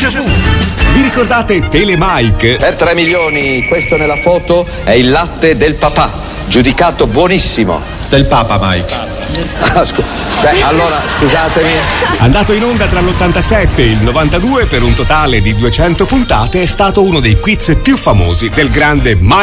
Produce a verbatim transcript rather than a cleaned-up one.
Déjà Vu. Vi ricordate Telemike? Per tre milioni, questo nella foto è il latte del papà, giudicato buonissimo. Del Papa, Mike. Ah, scu- Beh, allora, scusatemi. Andato in onda tra l'ottantasette e il novantadue per un totale di duecento puntate, è stato uno dei quiz più famosi del grande Mike